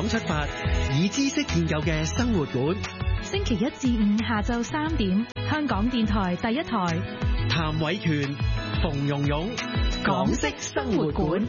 778，以知識建構嘅生活館。 星期一至五下晝3點，香港電台第一台。 譚偉權、馮蓉蓉，港式生活館。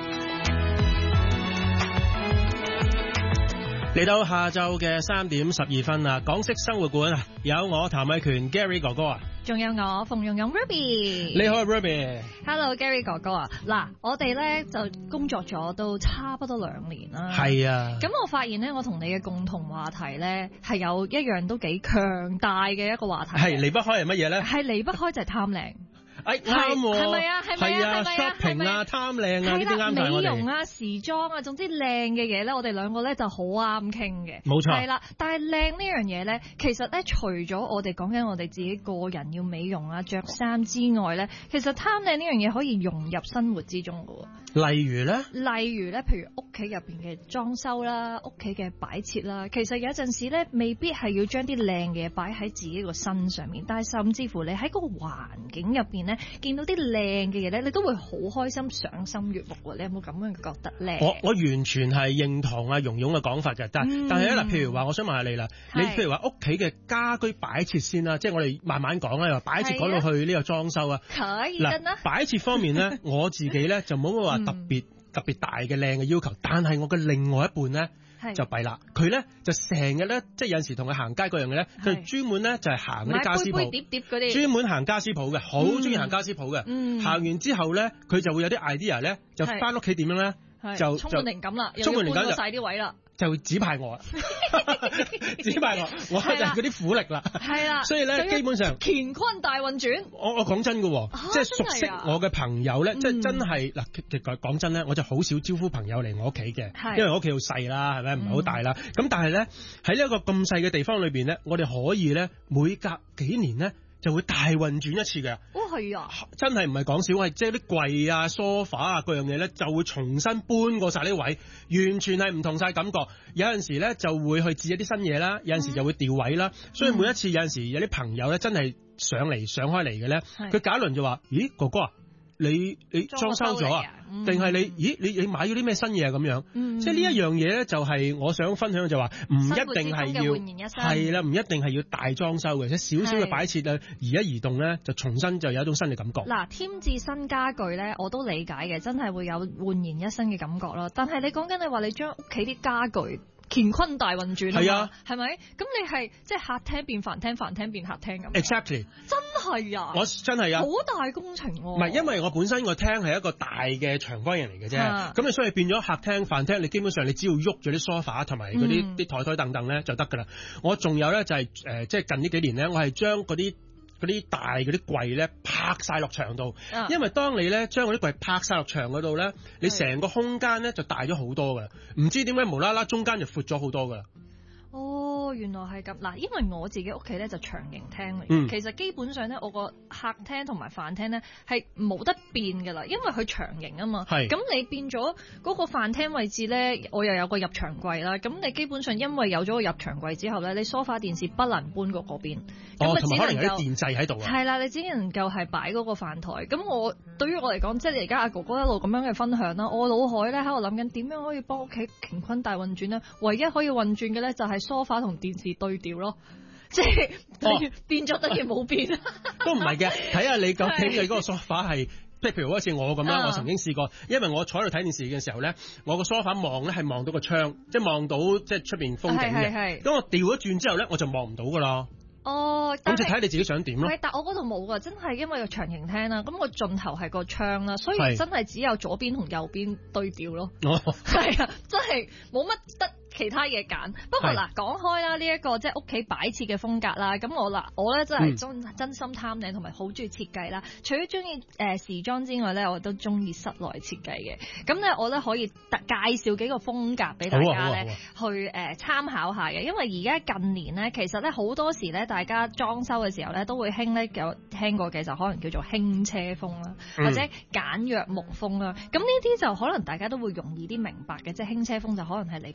嚟到下晝嘅3點12分啦，港式生活館啊，有我譚偉權 Gary 哥哥啊， 仲有我馮蓉蓉 Ruby。 你好 Ruby。 Hello Gary 哥哥啊，嗱，我哋咧就工作咗都差不多2年啦。 係啊。咁我發現咧，我同你嘅共同話題咧係有一樣都幾強大嘅一個話題。 係離不開係乜嘢咧？ 係離不開就係貪靚。 啱喎， 係咪啊？ 係啊 ，shopping 啊，貪靚啊，呢啲啱晒我哋。 美容啊，時裝啊，總之靚嘅嘢咧，我哋兩個咧就好啱傾嘅。 冇錯。 係啦，但係靚呢樣嘢咧，其實咧除咗我哋講緊我哋自己個人要美容啊、着衫之外咧，其實貪靚呢樣嘢可以融入生活之中㗎喎。例如咧，譬如屋企入邊嘅裝修啦、屋企嘅擺設啦，其實有陣時咧未必係要將啲靚嘅嘢擺喺自己個身上面，但係甚至乎你喺個環境入邊咧，見到啲靚嘅嘢咧，你都會好開心、賞心悅目喎。你有冇咁樣覺得咧？ 我完全係認同阿蓉蓉嘅講法嘅，但係咧嗱，譬如話，我想問下你啦，你譬如話屋企嘅家居擺設先啦，即係我哋慢慢講啦，又擺設講到去呢個裝修啊。嗱，擺設方面咧，我自己咧就冇乜話特別大嘅靚嘅要求，但係我嘅另外一半咧就弊啦，佢咧就成日咧，即係有陣時同佢行街嗰樣嘅咧，佢專門咧就係行嗰啲家私鋪， 碟嗰啲，專門行家私鋪嘅，好中意行家私鋪嘅。行完之後咧，佢就會有啲 idea 咧，就翻屋企點樣咧，就充滿靈感啦， 充滿靈感就晒啲位啦。 就指派我，指派我就係嗰啲苦力啦。係啦，所以咧基本上乾坤大運轉。 我講真嘅，即係熟悉我嘅朋友咧，即係真係嗱，其實講真咧，我就好少招呼朋友嚟我屋企嘅，因為我屋企好細啦，係咪唔係好大啦？咁但係咧喺呢一個咁細嘅地方裏邊咧，我哋可以咧每隔幾年咧就會大運轉一次嘅。係啊，真係唔係講笑，係即係啲櫃啊、梳化啊各樣嘢咧，就會重新搬過晒呢位，完全係唔同晒感覺。有陣時咧就會去置一啲新嘢啦，有陣時就會調位啦。所以每一次有陣時有啲朋友咧真係上開嚟嘅咧，佢搞一輪就話：咦，哥哥啊！你裝修咗啊？定係你買咗啲咩新嘢咁樣？即係呢一樣嘢咧，就係我想分享就話唔一定係要係啦，唔一定係要大裝修嘅，即係少少嘅擺設啊，移一移動咧，就重新就有一種新嘅感覺。 嗱，添置新家具咧，我都理解嘅，真係會有煥然一新嘅感覺咯。但係你講緊你話你將屋企啲家具乾坤大運轉係啊，係咪？咁你係即係客廳變飯廳，飯廳變客廳咁。 Exactly， 真係啊！ 我真係啊， 好大工程喎。 唔係，因為我本身個廳係一個大嘅長方形嚟嘅啫，咁你所以變咗客廳、飯廳，你基本上你只要喐咗啲梳化同埋嗰啲台凳凳咧就得㗎啦。我仲有咧就係即係近呢幾年咧，我係將嗰啲大嗰啲櫃咧拍晒落牆度，因為當你咧將嗰啲櫃拍晒落牆嗰度咧，你成個空間咧就大咗好多㗎，唔知點解無啦啦中間就闊咗好多㗎。哦，原來係咁嗱，因為我自己屋企咧就長形廳嚟，其實基本上咧我個客廳同埋飯廳咧係冇得變噶啦，因為佢長形啊嘛。係咁你變咗嗰個飯廳位置咧，我又有個入牆櫃啦。咁你基本上因為有咗個入牆櫃之後咧，你梳化電視不能搬過嗰邊，咁啊只能夠可能有啲電掣喺度啊。係啦，你只能夠係擺嗰個飯台。咁對於我嚟講，即係而家阿哥哥一路咁樣嘅分享啦，我腦海咧喺度諗緊點樣可以幫屋企乾坤大運轉咧？唯一可以運轉嘅咧就係梳化同電視對調咯，即係變咗等於冇變。都唔係嘅，睇下你究竟你嗰個梳化係，即係譬如好似我咁樣，我曾經試過，因為我坐喺度睇電視嘅時候咧，我個梳化望咧係望到個窗，即係望到即係出邊風景嘅。咁我調咗轉之後咧，我就望唔到噶啦。哦，咁就睇你自己想點咯。但我嗰度冇噶，真係因為個長形廳啦，咁個盡頭係個窗啦，所以真係只有左邊同右邊對調咯。係啊，真係冇乜得其他嘢揀。不過嗱，講開啦，呢一個即係屋企擺設嘅風格啦，咁我咧真係真心貪靚，同埋好中意設計啦。除咗中意時裝之外咧，我都中意室內設計嘅。咁咧我咧可以介紹幾個風格俾大家咧去參考下嘅。因為而家近年咧，其實咧好多時咧大家裝修嘅時候咧都會興咧有聽過嘅就可能叫做輕車風啦，或者簡約木風啦。咁呢啲就可能大家都會容易啲明白嘅，即係輕車風就可能係離不開有啲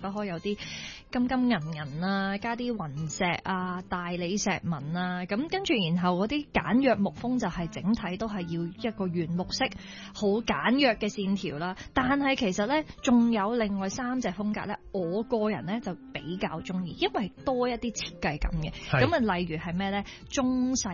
啲金銀銀啊，加啲雲石啊、大理石紋啊，咁跟住然後嗰啲簡約木風就係整體都係要一個原木色，好簡約嘅線條啦。但係其實咧，仲有另外3隻風格咧，我個人咧就比較中意，因為多一啲設計感嘅。咁啊，例如係咩咧？中世